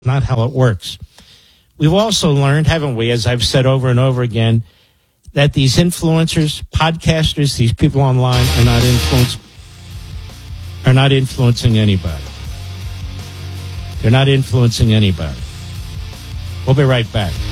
not how it works. We've also learned, haven't we, as I've said over and over again, that these influencers, podcasters, these people online are not influencing anybody. They're not influencing anybody. We'll be right back.